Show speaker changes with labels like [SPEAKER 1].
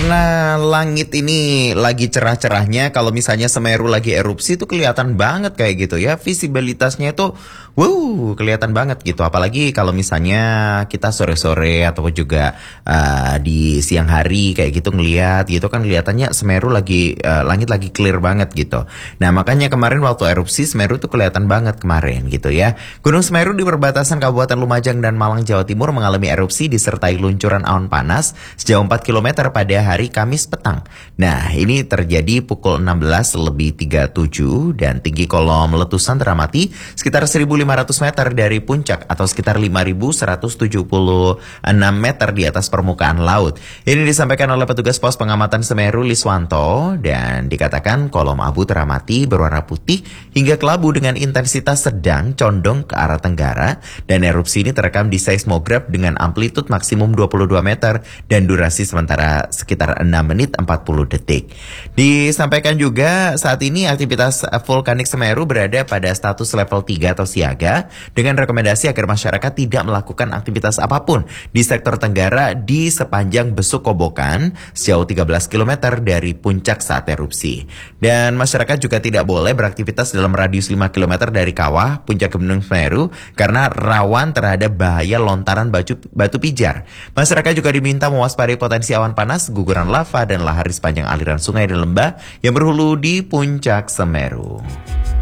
[SPEAKER 1] Karena langit ini lagi cerah-cerahnya, kalau misalnya Semeru lagi erupsi itu kelihatan banget kayak gitu ya. Visibilitasnya itu wow, kelihatan banget gitu. Apalagi kalau misalnya kita sore-sore atau juga di siang hari kayak gitu ngelihat gitu kan kelihatannya Semeru lagi langit lagi clear banget gitu. Nah, makanya kemarin waktu erupsi Semeru tuh kelihatan banget kemarin gitu ya. Gunung Semeru di perbatasan Kabupaten Lumajang dan Malang, Jawa Timur mengalami erupsi disertai luncuran awan panas sejauh 4 km pada hari Kamis petang. Nah, ini terjadi pukul 16:37 dan tinggi kolom letusan teramati sekitar 1.500 meter dari puncak atau sekitar 5.176 meter di atas permukaan laut. Ini disampaikan oleh petugas pos pengamatan Semeru Liswanto dan dikatakan kolom abu teramati berwarna putih hingga kelabu dengan intensitas sedang condong ke arah tenggara dan erupsi ini terekam di seismograf dengan amplitud maksimum 22 meter dan durasi sementara sekitar 6 menit 40 detik. Disampaikan juga saat ini aktivitas vulkanik Semeru berada pada status level 3 atau siaga dengan rekomendasi agar masyarakat tidak melakukan aktivitas apapun di sektor tenggara di sepanjang Besuk Kobokan sejauh 13 km dari puncak saat erupsi. Dan masyarakat juga tidak boleh beraktivitas dalam radius 5 km dari kawah puncak Gunung Semeru karena rawan terhadap bahaya lontaran batu pijar. Masyarakat juga diminta mewaspadai potensi awan panas, guguran lava, dan lahar di sepanjang aliran sungai dan lembah yang berhulu di puncak Semeru.